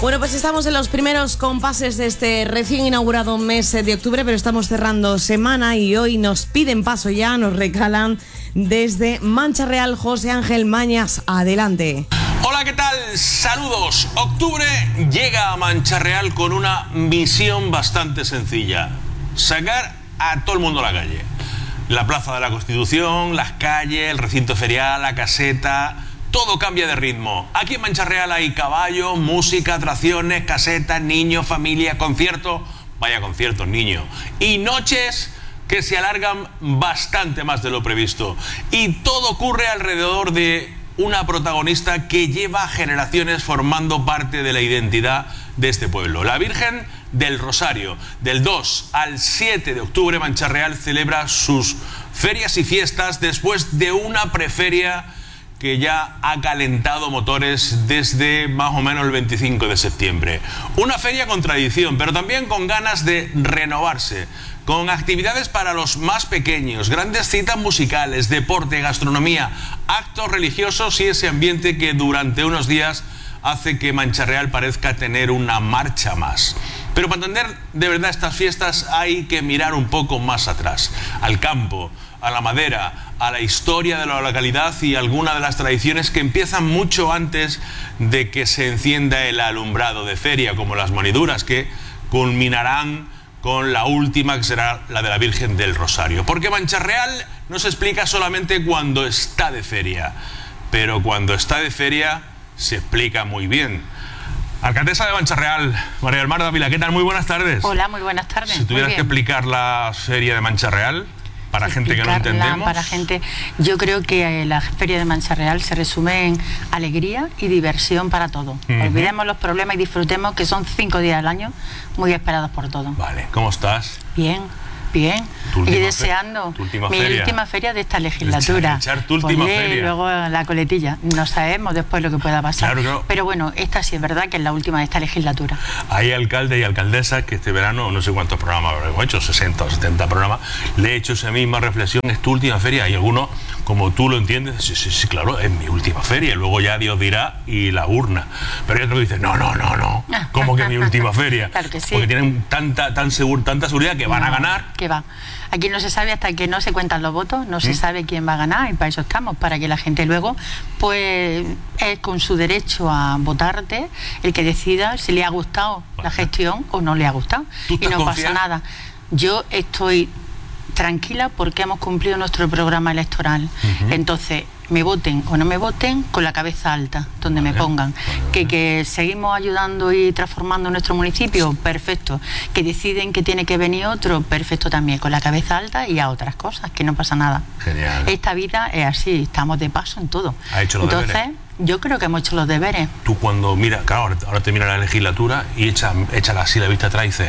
Bueno, pues estamos en los primeros compases de este recién inaugurado mes de octubre, pero estamos cerrando semana y hoy nos piden paso ya, nos recalan desde Mancha Real José Ángel Mañas. Adelante. Hola, ¿qué tal? Saludos. Octubre llega a Mancha Real con una misión bastante sencilla: sacar a todo el mundo a la calle. La Plaza de la Constitución, las calles, el recinto ferial, la caseta... Todo cambia de ritmo. Aquí en Mancha Real hay caballos, música, atracciones, casetas, niños, familia, conciertos. Vaya conciertos, niños. Y noches que se alargan bastante más de lo previsto. Y todo ocurre alrededor de una protagonista que lleva generaciones formando parte de la identidad de este pueblo. La Virgen del Rosario. Del 2 al 7 de octubre, Mancha Real celebra sus ferias y fiestas después de una preferia que ya ha calentado motores desde más o menos el 25 de septiembre. Una feria con tradición, pero también con ganas de renovarse, con actividades para los más pequeños, grandes citas musicales, deporte, gastronomía, actos religiosos y ese ambiente que durante unos días hace que Mancha Real parezca tener una marcha más. Pero para entender de verdad estas fiestas hay que mirar un poco más atrás, al campo, a la madera, a la historia de la localidad y algunas de las tradiciones que empiezan mucho antes de que se encienda el alumbrado de feria, como las moniduras, que culminarán con la última, que será la de la Virgen del Rosario. Porque Mancha Real no se explica solamente cuando está de feria, pero cuando está de feria se explica muy bien. Alcaldesa de Mancha Real, María del Mar Dávila, ¿qué tal? Muy buenas tardes. Hola, muy buenas tardes. Si tuvieras que explicar la feria de Mancha Real para gente que no entendemos. Para gente, yo creo que la feria de Mancha Real se resume en alegría y diversión para todo. Olvidemos los problemas y disfrutemos, que son 5 días al año muy esperados por todos. Vale, ¿cómo estás? Bien, bien. Y deseando mi última feria de esta legislatura. Echar tu última feria. Y luego la coletilla. No sabemos después lo que pueda pasar. Claro. Pero bueno, esta sí es verdad que es la última de esta legislatura. Hay alcaldes y alcaldesas que este verano, no sé cuántos programas hemos hecho, 60 o 70 programas, le he hecho esa misma reflexión: es tu última feria. Y algunos, como tú lo entiendes, sí, claro, es mi última feria. Y luego ya Dios dirá y la urna. Pero hay otros que dicen, no. ¿Cómo que mi última feria? Claro que sí. Porque tienen tanta seguridad que van a ganar. Que va. Aquí no se sabe hasta que no se cuentan los votos, no se sabe quién va a ganar, y para eso estamos, para que la gente luego, pues, es con su derecho a votarte el que decida si le ha gustado la gestión o no le ha gustado. Y no pasa nada. Yo estoy tranquila porque hemos cumplido nuestro programa electoral. Entonces, me voten o no me voten, con la cabeza alta, donde me pongan. Que seguimos ayudando y transformando nuestro municipio, perfecto. Que deciden que tiene que venir otro, perfecto también, con la cabeza alta y a otras cosas, que no pasa nada. Genial. Esta vida es así, estamos de paso en todo. ¿Ha hecho los deberes? Entonces, yo creo que hemos hecho los deberes. Tú cuando miras, claro, ahora termina la legislatura y echa así la vista atrás y dices,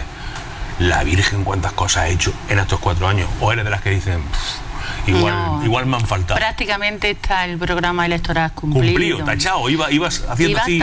la Virgen cuántas cosas ha hecho en estos 4 años, o eres de las que dicen, igual me han faltado. Prácticamente está el programa electoral cumplido. Tachado, ibas haciendo así,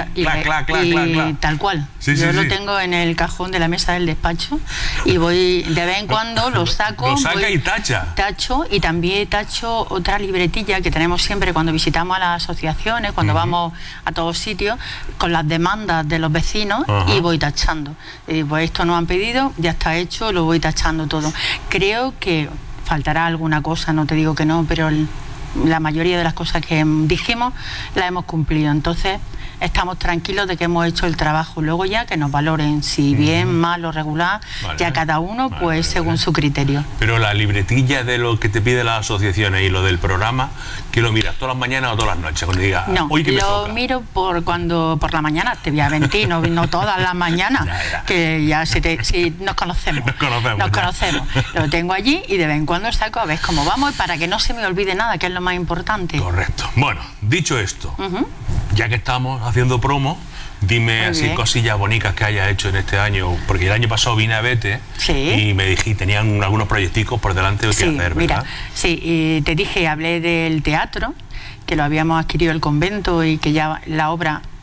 clac. Tal cual. Yo lo tengo en el cajón de la mesa del despacho y voy de vez en cuando, lo saco. Lo saca y tacha. Tacho, y también tacho otra libretilla que tenemos siempre cuando visitamos a las asociaciones, cuando vamos a todos sitios, con las demandas de los vecinos, y voy tachando. Pues esto nos han pedido, ya está hecho, lo voy tachando todo. Creo que faltará alguna cosa, no te digo que no, pero la mayoría de las cosas que dijimos las hemos cumplido. Entonces estamos tranquilos de que hemos hecho el trabajo. Luego ya que nos valoren, si bien, mal o regular, ya cada uno pues según su criterio. Pero la libretilla de lo que te pide las asociaciones y lo del programa, ¿que lo miras todas las mañanas o todas las noches? Cuando digas, no, hoy que me lo toca. miro por la mañana, te voy a mentir, no todas las mañanas, que ya si nos conocemos. Nos conocemos. Lo tengo allí y de vez en cuando saco a ver cómo vamos, para que no se me olvide nada, que es lo más importante. Correcto. Bueno, dicho esto, ya que estamos haciendo promo, dime así cosillas bonitas que hayas hecho en este año, porque el año pasado vine a verte y me dijiste, tenían algunos proyecticos por delante que hacer, ¿verdad? Mira, y te dije, hablé del teatro, que lo habíamos adquirido el convento y que ya la obra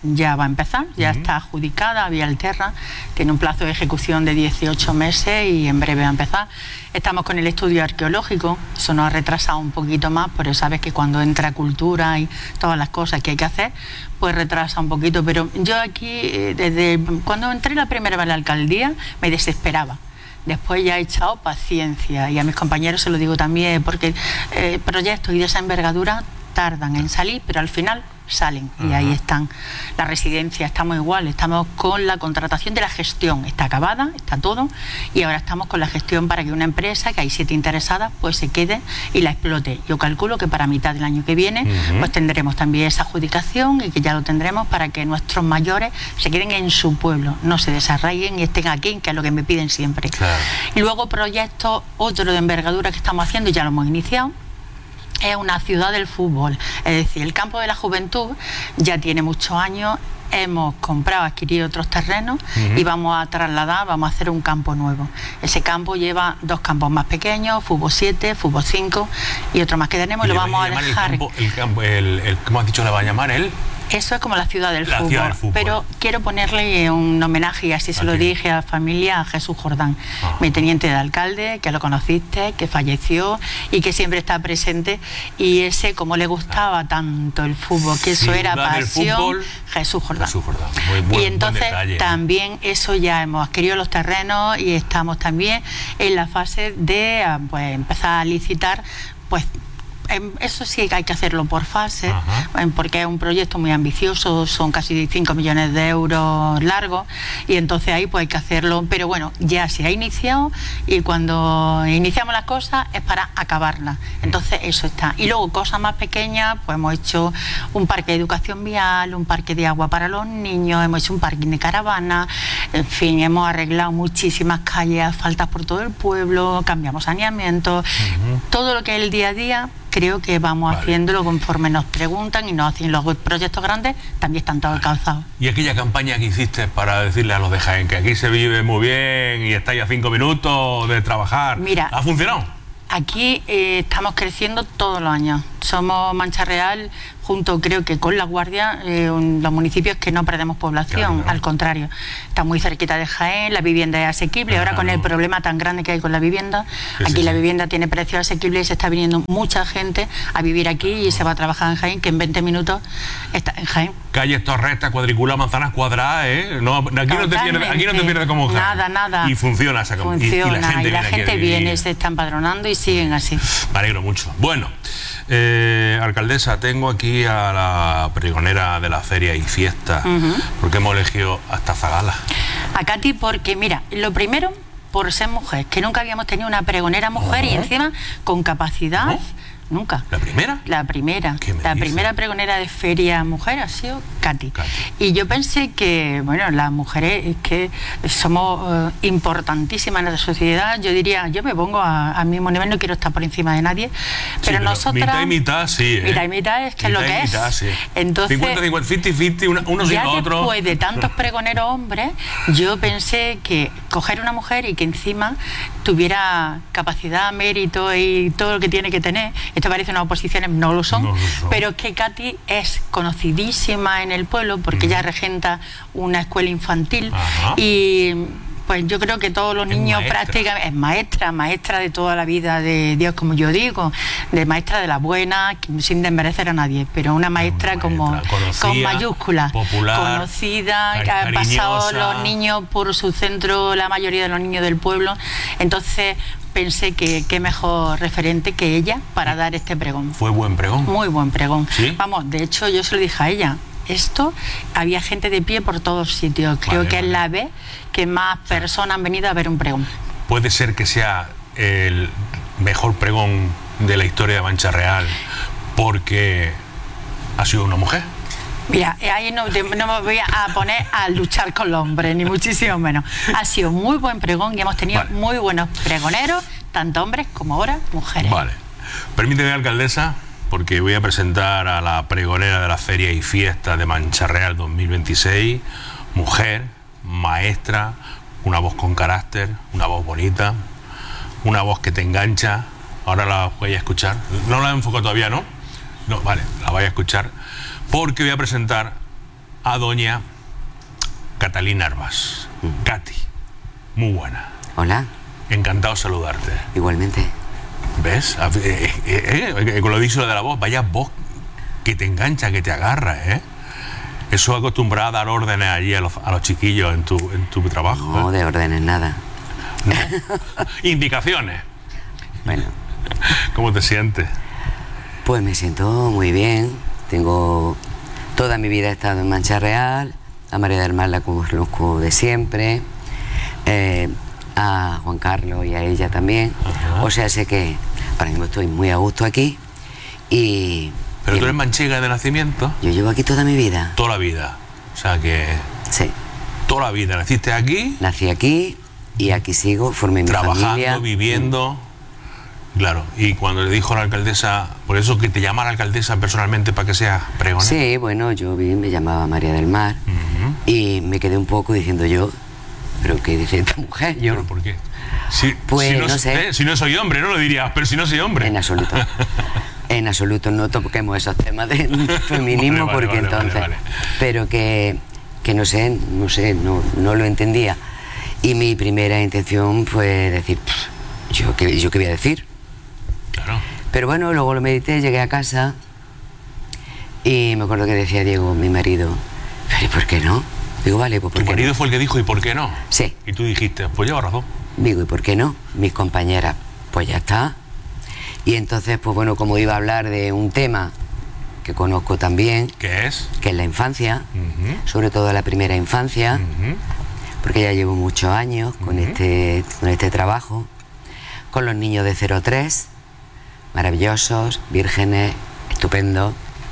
ya va a empezar, ya está adjudicada, Vía Alterra, tiene un plazo de ejecución de 18 meses y en breve va a empezar. Estamos con el estudio arqueológico, eso nos ha retrasado un poquito más, pero sabes que cuando entra cultura y todas las cosas que hay que hacer, pues retrasa un poquito. Pero yo aquí, desde cuando entré la primera vez a la alcaldía, me desesperaba. Después ya he echado paciencia, y a mis compañeros se lo digo también, porque proyectos y de esa envergadura tardan en salir, pero al final salen y ahí están. La residencia estamos igual, estamos con la contratación de la gestión, está acabada, está todo, y ahora estamos con la gestión para que una empresa, que hay 7 interesadas, pues se quede y la explote. Yo calculo que para mitad del año que viene pues tendremos también esa adjudicación, y que ya lo tendremos para que nuestros mayores se queden en su pueblo, no se desarraiguen y estén aquí, que es lo que me piden siempre. Claro. Y luego proyectos, otro de envergadura que estamos haciendo, y ya lo hemos iniciado, es una ciudad del fútbol. Es decir, el campo de la juventud ya tiene muchos años, hemos comprado, adquirido otros terrenos y vamos a trasladar, vamos a hacer un campo nuevo. Ese campo lleva 2 campos más pequeños, fútbol 7, fútbol 5 y otro más que tenemos, y lo vamos a dejar. ¿Cómo has dicho le va a llamar él? Eso es como la ciudad del fútbol, pero quiero ponerle un homenaje, y así se lo dije a la familia, a Jesús Jordán, mi teniente de alcalde, que lo conociste, que falleció y que siempre está presente, y ese, como le gustaba tanto el fútbol, que eso era pasión, fútbol, Jesús Jordán. Y entonces también eso, ya hemos adquirido los terrenos y estamos también en la fase de pues, empezar a licitar, pues eso sí que hay que hacerlo por fase, porque es un proyecto muy ambicioso, son casi 5 millones de euros largos, y entonces ahí pues hay que hacerlo, pero bueno, ya se ha iniciado, y cuando iniciamos las cosas es para acabarlas, entonces eso está. Y luego cosas más pequeñas, pues hemos hecho un parque de educación vial, un parque de agua para los niños, hemos hecho un parking de caravana, en fin, hemos arreglado muchísimas calles asfaltadas por todo el pueblo, cambiamos saneamiento, todo lo que es el día a día. Creo que vamos haciéndolo conforme nos preguntan, y nos hacen los proyectos grandes, también están todos calzados. ¿Y aquella campaña que hiciste para decirle a los de Jaén que aquí se vive muy bien y estáis a 5 minutos de trabajar? Mira, ¿ha funcionado? Aquí estamos creciendo todos los años. Somos Mancha Real, junto creo que con La Guardia, los municipios que no perdemos población, al contrario. Está muy cerquita de Jaén, la vivienda es asequible. Ahora con el problema tan grande que hay con la vivienda, aquí la vivienda tiene precio asequible y se está viniendo mucha gente a vivir aquí y se va a trabajar en Jaén, que en 20 minutos está en Jaén. Calles, torrestas, cuadriculadas, manzanas cuadradas, ¿eh? No, aquí no te pierdes como en Jaén. Nada. Y funciona esa campaña. Funciona, y la gente viene, se está empadronando y siguen así. Me alegro mucho. Bueno, alcaldesa, tengo aquí a la pregonera de la feria y fiesta, porque hemos elegido hasta Zagala. A Katy, porque mira, lo primero, por ser mujer, que nunca habíamos tenido una pregonera mujer y encima con capacidad. Nunca. ¿La primera? La primera. La primera pregonera de feria mujer ha sido Katy. Y yo pensé que, bueno, las mujeres es que somos importantísimas en la sociedad. Yo diría, yo me pongo al mismo nivel, no quiero estar por encima de nadie, pero nosotras... Mitad y mitad, sí. Mitad y mitad es que es lo que es. Sí. Entonces, 50-50, unos y otros. Después de tantos pregoneros hombres, yo pensé que coger una mujer y que encima tuviera capacidad, mérito y todo lo que tiene que tener. Esto parece unas oposiciones, no lo son, pero es que Katy es conocidísima en el pueblo porque ella regenta una escuela infantil y pues yo creo que todos los niños practican, es maestra de toda la vida de Dios, como yo digo, de maestra de la buena, sin desmerecer a nadie, pero una maestra como con mayúsculas, popular, conocida, que han pasado los niños por su centro, la mayoría de los niños del pueblo, entonces pensé que qué mejor referente que ella para dar este pregón. ¿Fue buen pregón? Muy buen pregón. ¿Sí? Vamos, de hecho yo se lo dije a ella. Esto, había gente de pie por todos sitios. Creo que es la vez que más personas han venido a ver un pregón. ¿Puede ser que sea el mejor pregón de la historia de Mancha Real porque ha sido una mujer? Mira, ahí no me voy a poner a luchar con los hombres, ni muchísimo menos. Ha sido muy buen pregón y hemos tenido muy buenos pregoneros, tanto hombres como ahora mujeres. Vale. Permíteme, alcaldesa, porque voy a presentar a la pregonera de la feria y fiesta de Mancha Real 2026, mujer, maestra, una voz con carácter, una voz bonita, una voz que te engancha. Ahora la voy a escuchar. No la he enfocado todavía, ¿no? No, vale, la voy a escuchar, porque voy a presentar a doña Catalina Arbas. Katy, muy buena. Hola. Encantado de saludarte. Igualmente. ¿Ves? Con lo dicho de la voz, vaya voz que te engancha, que te agarra, ¿eh? Eso acostumbrado a dar órdenes allí a los chiquillos en tu trabajo. No, de órdenes nada. No. Indicaciones. Bueno. ¿Cómo te sientes? Pues me siento muy bien. Toda mi vida he estado en Mancha Real. A María del Mar la conozco de siempre. A Juan Carlos y a ella también. Ajá. O sea, sé que ahora mismo estoy muy a gusto aquí. Pero tú eres manchega de nacimiento. Yo llevo aquí toda mi vida. Toda la vida. O sea que... Sí. Toda la vida. ¿Naciste aquí? Nací aquí y aquí sigo, formé mi familia. Trabajando, viviendo. Claro. Y cuando le dijo a la alcaldesa, por eso que te llama la alcaldesa personalmente para que seas pregonera. Sí, bueno, yo me llamaba María del Mar y me quedé un poco diciendo yo, ¿pero qué dice esta mujer? ¿Pero por qué? Pues si no, no sé. Si no soy hombre, no lo dirías, pero si no soy hombre. En absoluto. En absoluto no toquemos esos temas de feminismo porque entonces... Pero que no sé, no lo entendía. Y mi primera intención fue decir, ¿yo qué voy a decir? Claro. Pero bueno, luego lo medité, llegué a casa y me acuerdo que decía Diego, mi marido, ¿pero por qué no? Digo, vale, pues ¿por qué no? Tu marido fue el que dijo, ¿y por qué no? Sí. Y tú dijiste, pues lleva razón. Digo, ¿y por qué no? Mis compañeras, pues ya está. Y entonces, pues bueno, como iba a hablar de un tema que conozco también, ¿Qué es? que es la infancia, sobre todo la primera infancia, porque ya llevo muchos años con este trabajo, con los niños de 0 a 3, maravillosos, vírgenes, estupendos.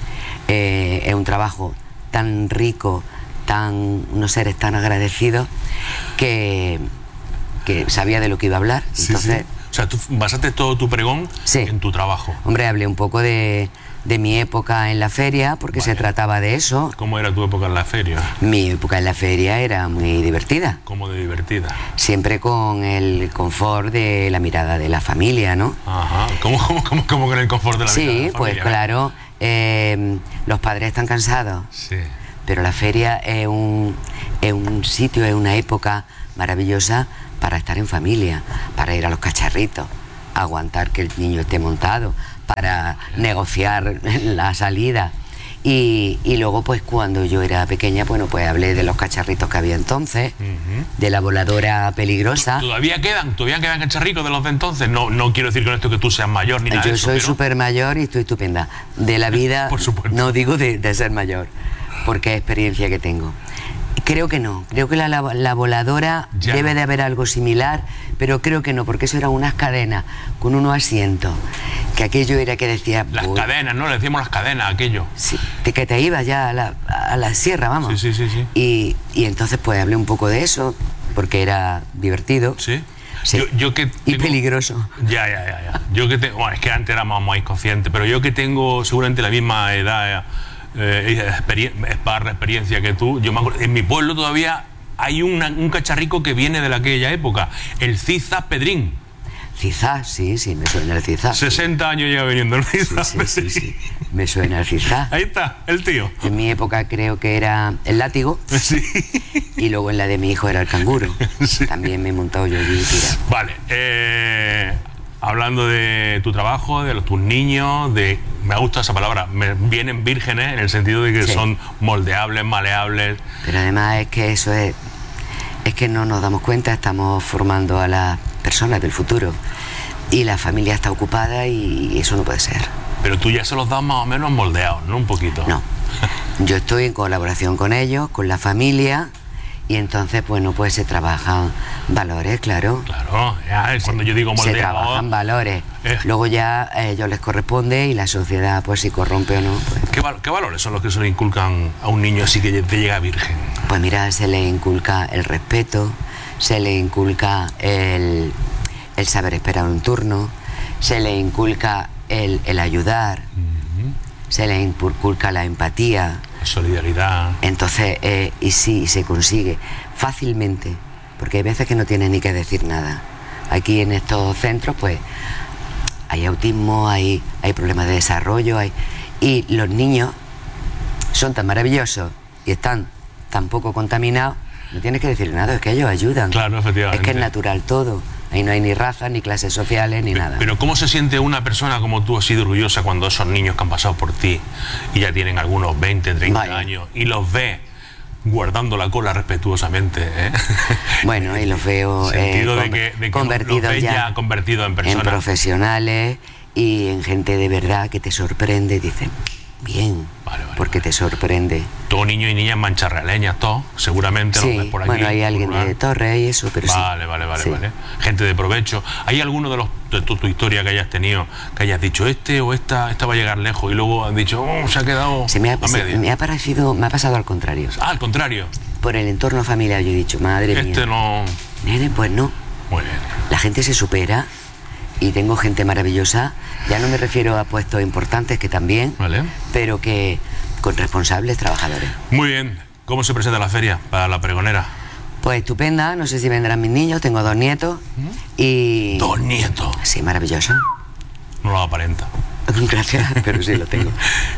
Es un trabajo tan rico, unos seres tan agradecidos, que sabía de lo que iba a hablar. Sí, entonces, sí. O sea, tú basaste todo tu pregón en tu trabajo. Hombre, hablé un poco de mi época en la feria, porque se trataba de eso. ¿Cómo era tu época en la feria? Mi época en la feria era muy divertida. ¿Cómo de divertida? Siempre con el confort de la mirada de la familia, ¿no? Ajá. ¿Cómo con el confort de la mirada de la familia? Sí, pues claro, los padres están cansados. Sí. Pero la feria es un sitio, es una época maravillosa para estar en familia, para ir a los cacharritos, aguantar que el niño esté montado, para negociar la salida. Y luego, pues cuando yo era pequeña, bueno, pues hablé de los cacharritos que había entonces, de la voladora peligrosa. ¿Todavía quedan cacharricos de los de entonces? No quiero decir con esto que tú seas mayor ni nada de Yo eso. soy súper mayor y estoy estupenda. De la vida, Por supuesto. no digo de ser mayor, porque es experiencia que tengo. Creo que no, creo que la voladora debe de haber algo similar, pero creo que no, porque eso eran unas cadenas con unos asientos, que aquello era que decía... Las cadenas, ¿no? Le decíamos las cadenas, aquello. Sí, que te ibas ya a la sierra, vamos. Sí. Y entonces pues hablé un poco de eso, porque era divertido. Sí. Sí. Y peligroso. Ya. Yo que tengo... Bueno, es que antes éramos más inconscientes, pero yo que tengo seguramente la misma edad... experiencia que tú. Yo me acuerdo, en mi pueblo todavía hay un cacharrico que viene de aquella época, el Ciza Pedrín. Ciza, sí, me suena el Ciza. 60 años lleva viniendo el Ciza. Sí. Me suena el Ciza. Ahí está, el tío. En mi época creo que era el látigo. Sí. Y luego en la de mi hijo era el canguro. Sí. También me he montado yo allí y tira. Vale, hablando de tu trabajo, de tus niños, me gusta esa palabra, vienen vírgenes en el sentido de que son moldeables, maleables. Pero además es que eso es que no nos damos cuenta, estamos formando a las personas del futuro y la familia está ocupada y eso no puede ser. Pero tú ya se los das más o menos moldeados, ¿no? Un poquito. No, yo estoy en colaboración con ellos, con la familia. Y entonces, bueno, pues se trabajan valores, claro. Claro, ya, cuando yo digo moldeado... Se trabajan valores. Luego ya a ellos les corresponde y la sociedad, pues si corrompe o no... Pues... ¿Qué valores son los que se le inculcan a un niño así que te llega virgen? Pues mira, se le inculca el respeto, se le inculca el saber esperar un turno, se le inculca el ayudar, se le inculca la empatía... Solidaridad. Entonces, y sí, se consigue fácilmente, porque hay veces que no tiene ni que decir nada. Aquí en estos centros, pues, hay autismo, hay problemas de desarrollo, y los niños son tan maravillosos y están tan poco contaminados, no tienes que decir nada, es que ellos ayudan. Claro, efectivamente. Es que es natural todo. Ahí no hay ni razas, ni clases sociales, ni nada. Pero ¿cómo se siente una persona como tú así de orgullosa cuando esos niños que han pasado por ti y ya tienen algunos 20, 30 años y los ves guardando la cola respetuosamente? Bueno, y los veo convertidos ya en personas. En profesionales y en gente de verdad que te sorprende, dicen, bien, porque te sorprende. Todos niños y niñas mancharrealeñas, todos, seguramente sí, los ves por aquí. Bueno, hay alguien de Torres y eso, pero vale, sí. Vale. Gente de provecho. ¿Hay alguno de tu historia que hayas tenido, que hayas dicho, este o esta va a llegar lejos y luego han dicho, se ha quedado a media? Me ha pasado al contrario. Ah, al contrario. Por el entorno familiar yo he dicho, madre mía. No. Nene, pues no. Muy bien. La gente se supera y tengo gente maravillosa. Ya no me refiero a puestos importantes, que también, pero que con responsables trabajadores. Muy bien. ¿Cómo se presenta la feria para la pregonera? Pues estupenda, no sé si vendrán mis niños, tengo 2 nietos y... ¿2 nietos? Sí, maravilloso. No lo aparenta. Gracias, pero sí lo tengo.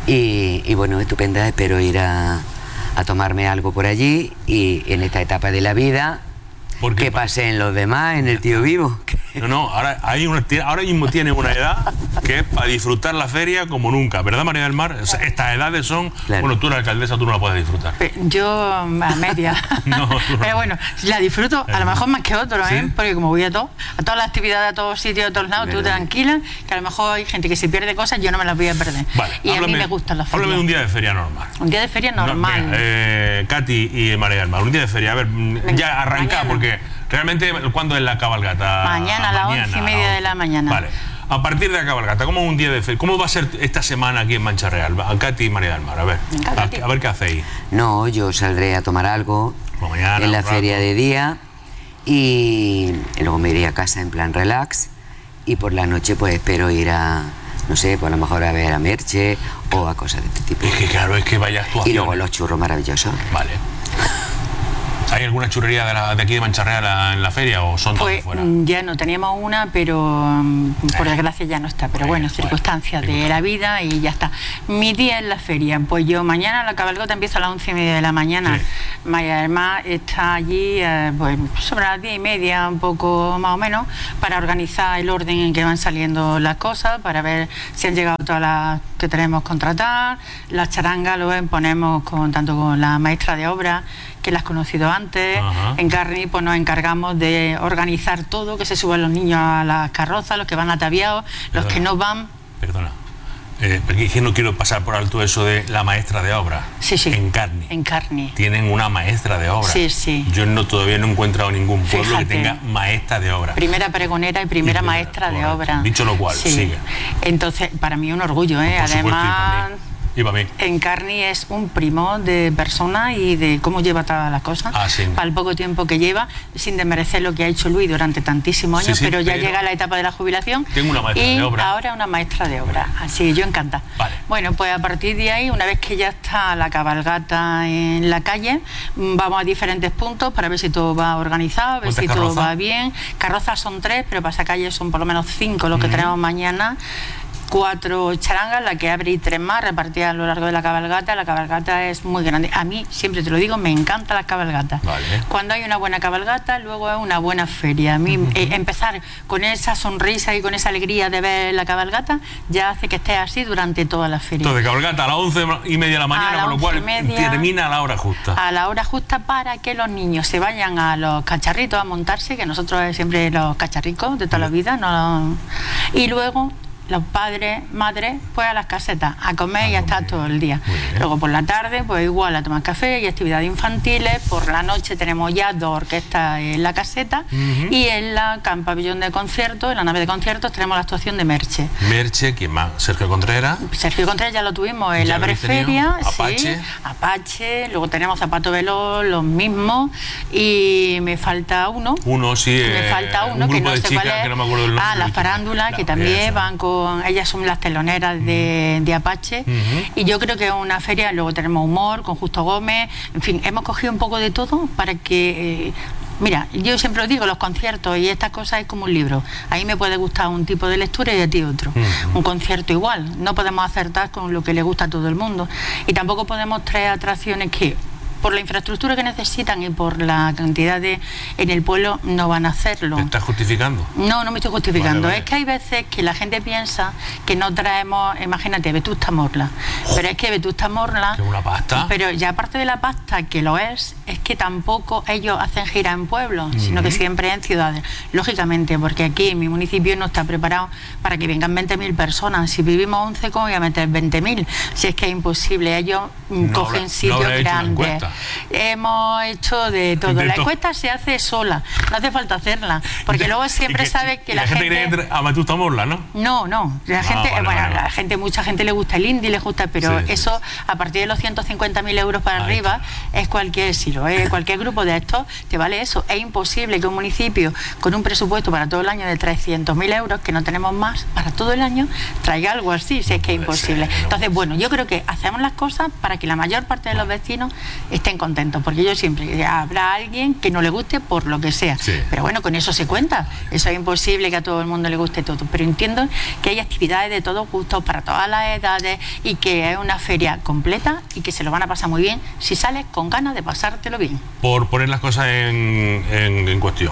Y bueno, estupenda, espero ir a tomarme algo por allí y en esta etapa de la vida que pasen los demás en el tío vivo. No, ahora mismo tienes una edad que es para disfrutar la feria como nunca, ¿verdad, María del Mar? O sea, estas edades son... Claro. Bueno, tú, la alcaldesa, tú no la puedes disfrutar. Yo a media. No, pero bueno, la disfruto, a lo mejor más que otros, ¿sí? Porque como voy a todas las actividades, a todos sitios, a todos lados, tú tranquila, que a lo mejor hay gente que se pierde cosas, yo no me las voy a perder. Vale, y a mí me gustan las ferias. Háblame de un día de feria normal. Un día de feria normal. No, Katy y María del Mar, un día de feria, a ver, ya arranca, porque realmente, ¿cuándo es la cabalgata? Mañana, a las 11:30 de la mañana. Vale. A partir de la cabalgata, ¿cómo un día de feria? ¿Cómo va a ser esta semana aquí en Mancha Real? Katy y María del Mar, a ver qué hacéis. No, yo saldré a tomar algo en la feria de día y luego me iré a casa en plan relax y por la noche pues espero ir a, no sé, pues a lo mejor a ver a Merche o a cosas de este tipo. Es que claro, es que vaya actuación. Y luego los churros maravillosos. Vale. ¿Hay alguna churrería de aquí de Mancha Real en la feria o son todos fuera? Ya no, teníamos una, pero por desgracia ya no está. Pero bueno, circunstancias de la vida y ya está. Mi día en la feria, pues yo mañana la cabalgata empieza a las 11:30 de la mañana. Sí. María del Mar está allí pues sobre las 10:30, un poco más o menos, para organizar el orden en que van saliendo las cosas, para ver si han llegado todas las que tenemos contratadas. Las charangas lo ponemos tanto con la maestra de obra, que la has conocido antes. En Carni pues nos encargamos de organizar todo, que se suban los niños a las carrozas, los que van ataviados, los que no van. Perdona, porque es que no quiero pasar por alto eso de la maestra de obra. Sí. En Carni. En Carni. Tienen una maestra de obra. Sí. Yo todavía no he encontrado ningún pueblo que tenga maestra de obra. Primera pregonera y primera maestra de obra. Dicho lo cual, sigue. Entonces, para mí es un orgullo, Además... Y para mí. En Carni es un primo de persona y de cómo lleva todas las cosas, para el poco tiempo que lleva, sin desmerecer lo que ha hecho Luis durante tantísimos años, pero ya llega la etapa de la jubilación. Tengo una maestra de obra. Ahora una maestra de obra, así yo encanta. Vale. Bueno, pues a partir de ahí, una vez que ya está la cabalgata en la calle, vamos a diferentes puntos para ver si todo va organizado, a ver si todo va bien. Carrozas son 3, pero pasacalles son por lo menos 5 los que tenemos mañana. 4 charangas, la que abre y 3 más repartidas a lo largo de la cabalgata. La cabalgata es muy grande. A mí, siempre te lo digo, me encantan las cabalgatas. Cuando hay una buena cabalgata, luego es una buena feria. A mí empezar con esa sonrisa y con esa alegría de ver la cabalgata ya hace que esté así durante toda la feria. Entonces, cabalgata a las 11:30 de la mañana, con lo cual termina a la hora justa. A la hora justa para que los niños se vayan a los cacharritos a montarse, que nosotros siempre los cacharricos de toda la vida. Y luego los padres, madres, pues a las casetas, a comer y a estar todo el día. Luego por la tarde, pues igual a tomar café y actividades infantiles. Por la noche tenemos ya 2 orquestas en la caseta y en la pabellón de conciertos, en la nave de conciertos, tenemos la actuación de Merche. Merche, ¿quién más? Sergio Contreras. Sergio Contreras ya lo tuvimos en la preferia. Apache. Apache, luego tenemos Zapato Veloz, los mismos, y me falta uno. Me falta uno que no sé cuál es. Que no me acuerdo el nombre. La farándula, que también van con... Ellas son las teloneras de Apache y yo creo que es una feria. Luego tenemos humor con Justo Gómez, en fin, hemos cogido un poco de todo para que mira, yo siempre lo digo, los conciertos y estas cosas es como un libro. Ahí me puede gustar un tipo de lectura y a ti otro. Un concierto igual, no podemos acertar con lo que le gusta a todo el mundo y tampoco podemos traer atracciones que por la infraestructura que necesitan y por la cantidad en el pueblo, no van a hacerlo. ¿Te estás justificando? No, no me estoy justificando. Vale. Es que hay veces que la gente piensa que no traemos, imagínate, Vetusta Morla. Pero es que Vetusta Morla... Que una pasta. Pero ya aparte de la pasta, que lo es que tampoco ellos hacen gira en pueblos, sino que siempre en ciudades. Lógicamente, porque aquí en mi municipio no está preparado para que vengan 20.000 personas. Si vivimos 11, ¿cómo voy a meter 20.000? Si es que es imposible. Ellos cogen sitios grandes. Hemos hecho de todo. La encuesta se hace sola, no hace falta hacerla, porque luego siempre sabe que la gente quiere que a Vetusta Morla, ¿no? No, la gente, la gente, mucha gente le gusta el indie, le gusta, pero eso a partir de los 150.000 euros para arriba es cualquier cualquier grupo de estos te vale eso. Es imposible que un municipio con un presupuesto para todo el año de 300.000 euros, que no tenemos más para todo el año, traiga algo así, si es que es imposible. Entonces, bueno, yo creo que hacemos las cosas para que la mayor parte de los vecinos estén contentos, porque yo siempre habrá alguien que no le guste por lo que sea, pero bueno, con eso se cuenta. Eso es imposible que a todo el mundo le guste todo, pero entiendo que hay actividades de todos gustos para todas las edades y que es una feria completa y que se lo van a pasar muy bien si sales con ganas de pasártelo bien. Por poner las cosas en cuestión,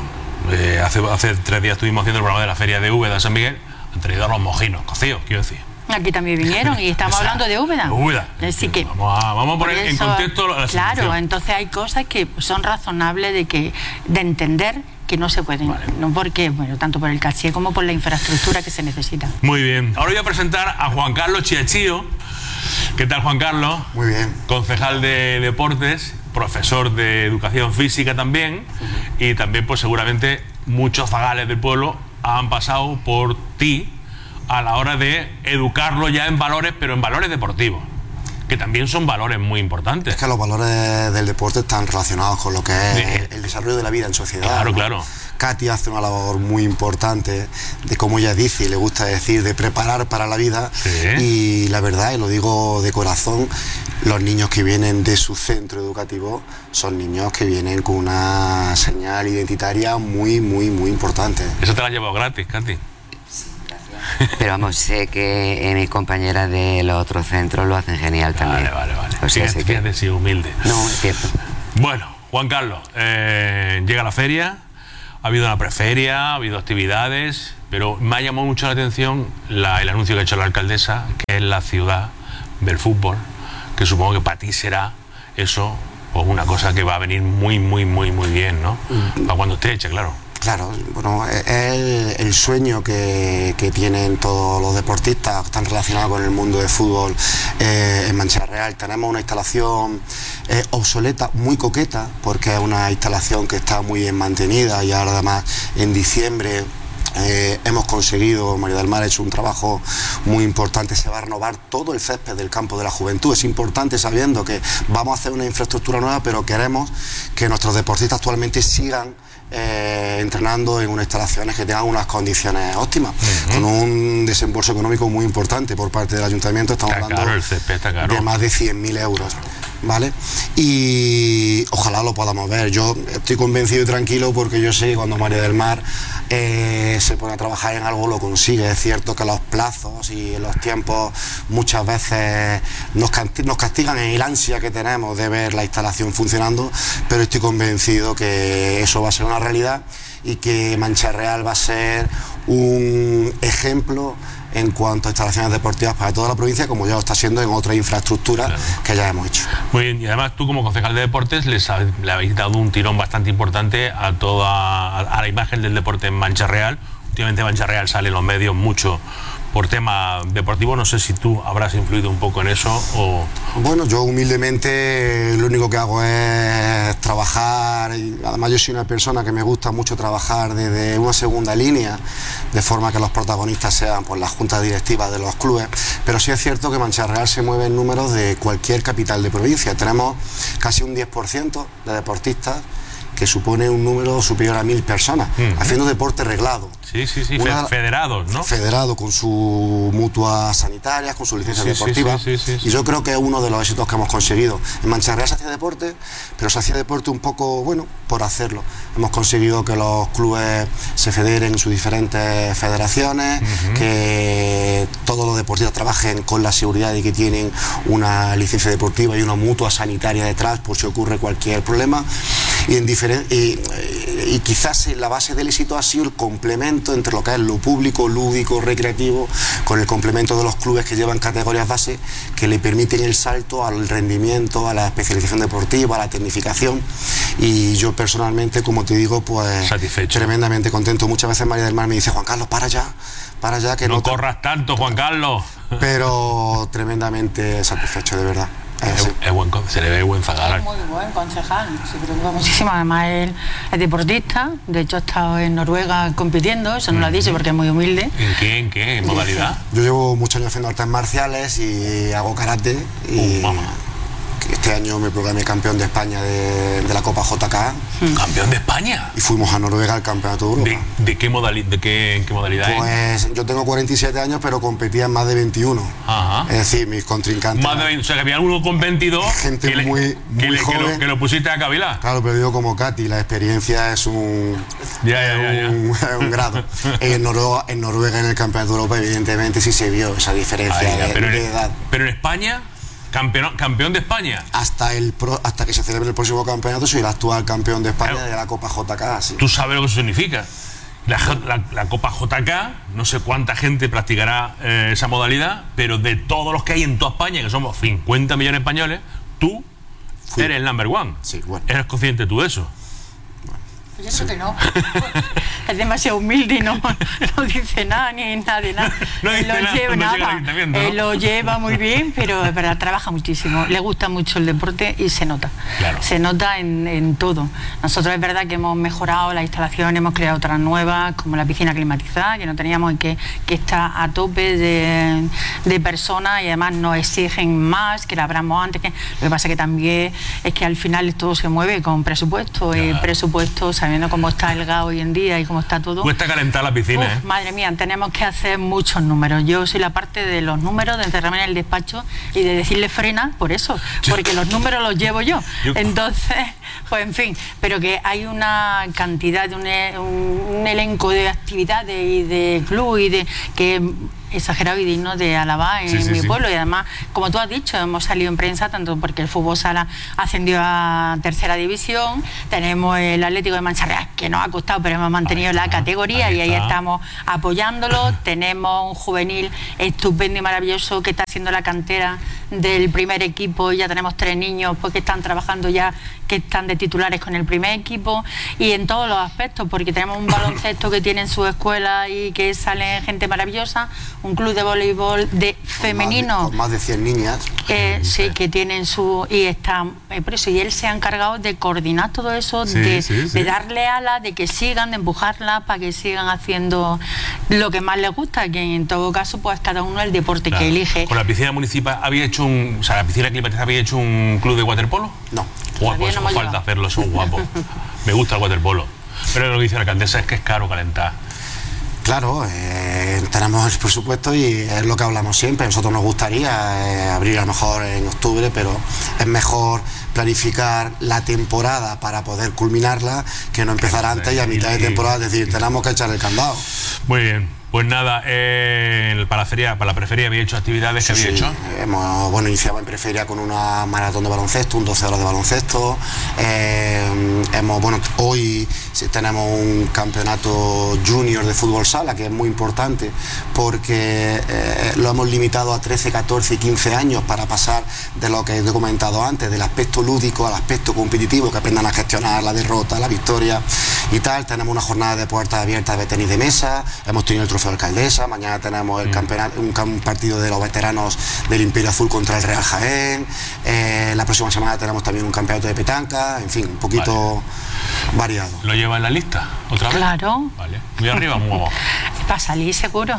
hace 3 días estuvimos haciendo el programa de la feria de Úbeda, San Miguel. Han traído a los mojinos cocidos, quiero decir. Aquí también vinieron y estamos hablando de Úbeda. Así que vamos a poner en contexto la situación. Claro, entonces hay cosas que son razonables de entender que no se pueden, no porque, bueno, tanto por el caché como por la infraestructura que se necesita. Muy bien. Ahora voy a presentar a Juan Carlos Chiachío. ¿Qué tal, Juan Carlos? Muy bien. Concejal de Deportes, profesor de Educación Física también, y también, pues seguramente, muchos zagales del pueblo han pasado por ti a la hora de educarlo ya en valores, pero en valores deportivos, que también son valores muy importantes. Es que los valores del deporte están relacionados con lo que es el desarrollo de la vida en sociedad. Claro, ¿no? claro. Katy hace una labor muy importante de, como ella dice y le gusta decir, de preparar para la vida. Y la verdad, y lo digo de corazón, los niños que vienen de su centro educativo son niños que vienen con una señal identitaria muy, muy, muy importante. Eso te la has llevado gratis, Katy. Pero vamos, sé que mis compañeras de los otros centros lo hacen genial también. Vale. O sea, fíjate, sí, humilde. No, es cierto. Bueno, Juan Carlos, llega la feria, ha habido una preferia, ha habido actividades, pero me ha llamado mucho la atención el anuncio que ha hecho la alcaldesa, que es la ciudad del fútbol, que supongo que para ti será eso, pues una cosa que va a venir muy, muy, muy, muy bien, ¿no? Para cuando usted eche, claro. Claro, bueno, es el sueño que tienen todos los deportistas que están relacionados con el mundo del fútbol en Mancha Real. Tenemos una instalación obsoleta, muy coqueta, porque es una instalación que está muy bien mantenida y ahora además en diciembre hemos conseguido, María del Mar ha hecho un trabajo muy importante, se va a renovar todo el césped del campo de la juventud. Es importante sabiendo que vamos a hacer una infraestructura nueva, pero queremos que nuestros deportistas actualmente sigan entrenando en unas instalaciones que tengan unas condiciones óptimas, con un desembolso económico muy importante por parte del ayuntamiento. Estamos hablando el césped está caro. De más de 100.000 euros, ¿vale? Y ojalá lo podamos ver. Yo estoy convencido y tranquilo porque yo sé que cuando María del Mar se pone a trabajar en algo lo consigue. Es cierto que los plazos y los tiempos muchas veces nos castigan en el ansia que tenemos de ver la instalación funcionando, pero estoy convencido que eso va a ser una realidad y que Mancha Real va a ser un ejemplo en cuanto a instalaciones deportivas para toda la provincia, como ya lo está haciendo en otras infraestructuras que ya hemos hecho. Muy bien, y además tú como concejal de deportes le habéis dado un tirón bastante importante a la imagen del deporte en Mancha Real. Últimamente Mancha Real sale en los medios mucho por tema deportivo, no sé si tú habrás influido un poco en eso o... Bueno, yo humildemente lo único que hago es trabajar, y además yo soy una persona que me gusta mucho trabajar desde una segunda línea, de forma que los protagonistas sean pues las juntas directivas de los clubes, pero sí es cierto que Mancha Real se mueve en números de cualquier capital de provincia. Tenemos casi un 10% de deportistas que supone un número superior a 1000 personas, haciendo deporte reglado. Sí, federados, ¿no? Federado, con sus mutuas sanitarias, con sus licencias deportivas. Y yo creo que es uno de los éxitos que hemos conseguido. En Mancha Real se hacía deporte, pero se hacía deporte un poco, bueno, por hacerlo. Hemos conseguido que los clubes se federen en sus diferentes federaciones, que todos los deportistas trabajen con la seguridad de que tienen una licencia deportiva y una mutua sanitaria detrás por si ocurre cualquier problema. Y quizás la base del éxito ha sido el complemento entre lo que es lo público, lúdico, recreativo, con el complemento de los clubes que llevan categorías base que le permiten el salto al rendimiento, a la especialización deportiva, a la tecnificación. Y yo personalmente, como te digo, pues satisfecho, tremendamente contento. Muchas veces María del Mar me dice: Juan Carlos, para ya, que no corras tanto, Juan Carlos. Pero tremendamente satisfecho, de verdad. Se le ve buen zagal. Es muy buen concejal, se preocupa muchísimo. Además, él es deportista, de hecho ha estado en Noruega compitiendo, eso no lo ha dicho porque es muy humilde. ¿En qué? ¿En modalidad? Yo llevo muchos años haciendo artes marciales y hago karate. Y este año me proclamé campeón de España de la Copa JK. ¿Campeón de España? Y fuimos a Noruega al Campeonato de Europa. ¿En qué modalidad? Pues yo tengo 47 años, pero competía en más de 21. Ajá. Es decir, mis contrincantes... Más de 20, o sea, que había uno con 22 gente muy joven. Que lo pusiste a cavilar. Claro, pero digo como Katy, la experiencia es un grado. En Noruega, en el Campeonato de Europa, evidentemente sí se vio esa diferencia de edad. Pero en España... Campeón de España. Hasta que se celebre el próximo campeonato soy el actual campeón de España de la Copa JK. Sí. ¿Tú sabes lo que eso significa? La Copa JK, no sé cuánta gente practicará esa modalidad, pero de todos los que hay en toda España, que somos 50 millones de españoles, tú eres el number one. Sí, bueno. ¿Eres consciente tú de eso? Yo creo que no. Es demasiado humilde y no dice nada ni nada de nada. Él lo lleva muy bien, pero es verdad, trabaja muchísimo. Le gusta mucho el deporte y se nota. Claro. Se nota en todo. Nosotros es verdad que hemos mejorado la instalación, hemos creado otras nuevas, como la piscina climatizada, que no teníamos y que está a tope de personas, y además nos exigen más, que la abramos antes. Lo que pasa que también es que al final todo se mueve con presupuesto. Claro. Presupuesto, sabiendo cómo está el gas hoy en día y cómo está todo. Cuesta calentar la piscina, Madre mía, tenemos que hacer muchos números. Yo soy la parte de los números, de encerrarme en el despacho y de decirle frena, por eso, porque los números los llevo yo. Entonces, pues en fin, pero que hay una cantidad, un elenco de actividades y de club y de que exagerado y digno de alabar en mi pueblo. Y además, como tú has dicho, hemos salido en prensa tanto porque el fútbol sala ascendió a tercera división, tenemos el Atlético de Mancha Real, que nos ha costado, pero hemos mantenido la categoría y ahí estamos apoyándolo. Tenemos un juvenil estupendo y maravilloso que está haciendo la cantera del primer equipo, y ya tenemos 3 niños pues, que están trabajando ya, que están de titulares con el primer equipo, y en todos los aspectos, porque tenemos un baloncesto que tiene en su escuela y que sale gente maravillosa, un club de voleibol femenino con más de 100 niñas que tienen su, y está por eso, y él se ha encargado de coordinar todo eso, de darle alas, de que sigan, de empujarlas para que sigan haciendo lo que más les gusta, que en todo caso pues cada uno el deporte que elige. Con la piscina municipal había hecho la piscina climatizada, había hecho un club de waterpolo. No. Pues no falta hacerlo, son guapos. Me gusta el waterpolo, pero lo que dice la alcaldesa es que es caro calentar. Claro, tenemos el presupuesto y es lo que hablamos siempre. A nosotros nos gustaría abrir a lo mejor en octubre, pero es mejor planificar la temporada para poder culminarla que no empezar antes y a mitad de temporada, es decir, tenemos que echar el candado. Muy bien. Pues nada, para la preferia había hecho actividades que había hecho. Iniciamos en preferia con una maratón de baloncesto, un 12 horas de baloncesto. Hoy tenemos un campeonato junior de fútbol sala, que es muy importante porque lo hemos limitado a 13, 14 y 15 años para pasar de lo que he comentado antes, del aspecto lúdico al aspecto competitivo, que aprendan a gestionar la derrota, la victoria y tal. Tenemos una jornada de puertas abiertas de tenis de mesa, hemos tenido el trofeo Alcaldesa, mañana tenemos el campeonato, un partido de los veteranos del Imperio Azul contra el Real Jaén, la próxima semana tenemos también un campeonato de petanca, en fin, un poquito variado. ¿Lo lleva en la lista otra vez? Claro. Vale. Muy arriba, muy abajo. Para salir seguro.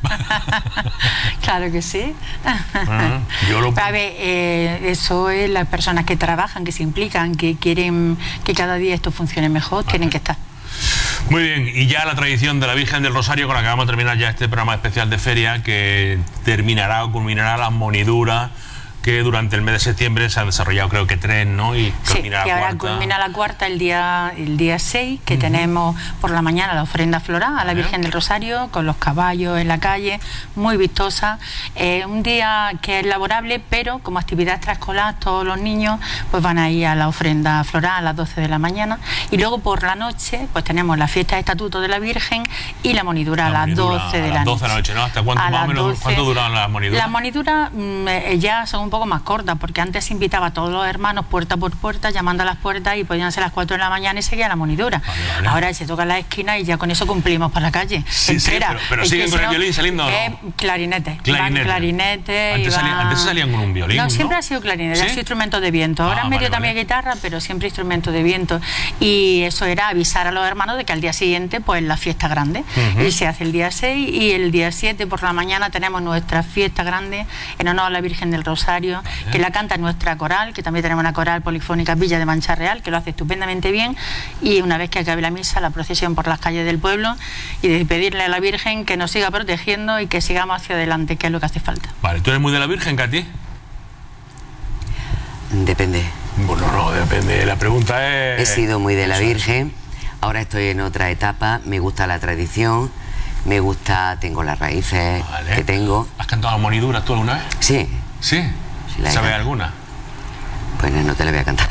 Claro que sí. A ver, eso es las personas que trabajan, que se implican, que quieren que cada día esto funcione mejor, tienen que estar. Muy bien, y ya la tradición de la Virgen del Rosario, con la que vamos a terminar ya este programa especial de feria, que terminará o culminará las moniduras que durante el mes de septiembre se han desarrollado, creo que 3, ¿no? Y sí, que ahora culmina la cuarta el día 6, que tenemos por la mañana la ofrenda floral a la Virgen del Rosario, con los caballos en la calle, muy vistosa. Un día que es laborable, pero como actividad extraescolar, todos los niños pues van a ir a la ofrenda floral a las 12 de la mañana. Y luego por la noche pues tenemos la fiesta de estatuto de la Virgen y la monidura a las 12 de la noche. 12 de la noche, ¿no? ¿Hasta cuánto más o menos, cuánto duraban las moniduras? Las moniduras ya son un poco más cortas, porque antes se invitaba a todos los hermanos puerta por puerta, llamando a las puertas, y podían ser las 4 de la mañana y seguía la monidura. Vale. Ahora se toca la esquina y ya con eso cumplimos para la calle. Sí, pero siguen con el violín saliendo, ¿no? Clarinete. Antes se salían con un violín, No, siempre ha sido clarinete, ha sido instrumento de viento. Ahora en medio también guitarra, pero siempre instrumento de viento. Y eso era avisar a los hermanos de que al día siguiente, pues la fiesta grande. Y se hace el día 6 y el día 7 por la mañana tenemos nuestra fiesta grande en honor a la Virgen del Rosario, que la canta nuestra coral, que también tenemos una coral polifónica Villa de Mancha Real, que lo hace estupendamente bien, y una vez que acabe la misa, la procesión por las calles del pueblo, y de pedirle a la Virgen que nos siga protegiendo y que sigamos hacia adelante, que es lo que hace falta. Vale, ¿tú eres muy de la Virgen, Katy? Depende. Bueno, no, depende, la pregunta es... He sido muy de la Virgen, ahora estoy en otra etapa, me gusta la tradición, me gusta, tengo las raíces que tengo. ¿Has cantado las moniduras tú alguna vez? Sí. ¿Sí? ¿Sabes alguna? Pues no te la voy a cantar.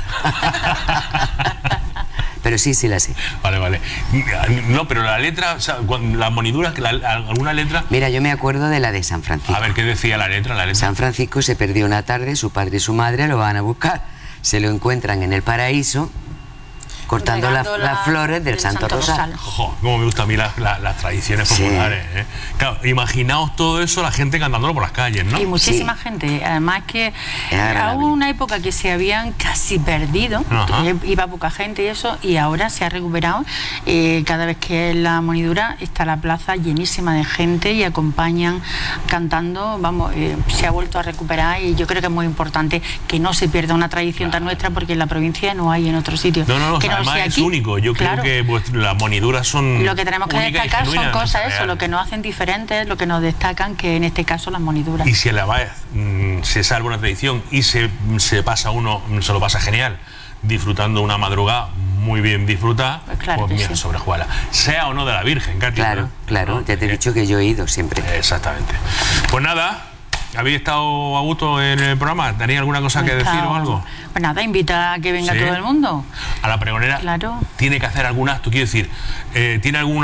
Pero sí la sé. Vale. No, pero la letra, o sea, las moniduras, alguna letra... Mira, yo me acuerdo de la de San Francisco. A ver, ¿qué decía la letra? San Francisco se perdió una tarde, su padre y su madre lo van a buscar. Se lo encuentran en el paraíso, cortando las flores del Santo Rosario. Cómo me gustan a mí las tradiciones populares, ¿eh? Claro, imaginaos todo eso, la gente cantándolo por las calles, ¿no? Y muchísima gente. Además que hubo una época que se habían casi perdido, iba poca gente y eso, y ahora se ha recuperado. Cada vez que es la monidura está la plaza llenísima de gente y acompañan cantando. Vamos, se ha vuelto a recuperar, y yo creo que es muy importante que no se pierda una tradición tan nuestra, porque en la provincia no hay en otro sitio. Además es único. Yo creo que las moniduras son... Lo que tenemos que destacar son cosas, eso, lo que nos hacen diferentes, lo que nos destacan, que en este caso las moniduras. Y si a la vez se salva una tradición y se pasa uno, se lo pasa genial, disfrutando una madrugada muy bien disfrutada, pues mira, sobrejuela. Sea o no de la Virgen, Katy. Claro, ya te he dicho que yo he ido siempre. Exactamente. Pues nada, ¿habéis estado a gusto en el programa? ¿Tenéis alguna cosa que decir o algo? Pues nada, invita a que venga todo el mundo. A la pregonera tiene que hacer algún acto, quiero decir, ¿tiene algún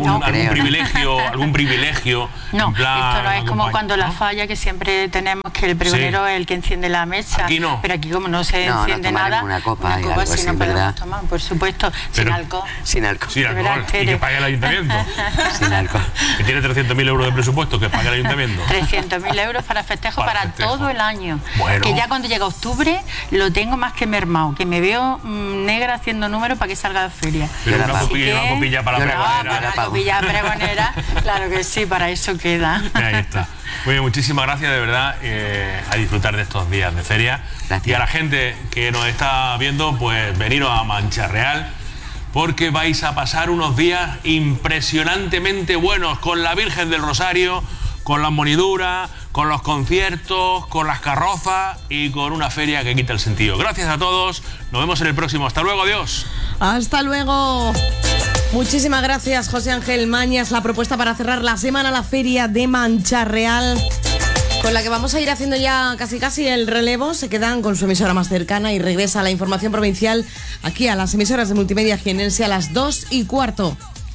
privilegio? No, en plan, esto no es como cuando la falla, que siempre tenemos que el pregonero es el que enciende la mesa. Aquí no. Pero aquí, como no se enciende nada, una copa si no podemos tomar, por supuesto, sin alcohol. Sin alcohol. Y que pague el ayuntamiento. Sin alcohol. Que tiene 300.000 euros de presupuesto, que pague el ayuntamiento. 300.000 euros para festejo para todo el año. Bueno. Que ya cuando llega octubre lo tengo más que mermado, que me veo negra haciendo números para que salga de feria. Pero una copilla para la pregonera. Una copilla pregonera, claro que sí, para eso queda. Ahí está. Muy bien, muchísimas gracias, de verdad, a disfrutar de estos días de feria. Gracias. Y a la gente que nos está viendo, pues veniros a Mancha Real, porque vais a pasar unos días impresionantemente buenos con la Virgen del Rosario, con las moniduras, con los conciertos, con las carrozas y con una feria que quita el sentido. Gracias a todos, nos vemos en el próximo. Hasta luego, adiós. Hasta luego. Muchísimas gracias, José Ángel Mañas. La propuesta para cerrar la semana, la feria de Mancha Real, con la que vamos a ir haciendo ya casi el relevo. Se quedan con su emisora más cercana y regresa la información provincial aquí a las emisoras de Multimedia Jienense a las 2:15.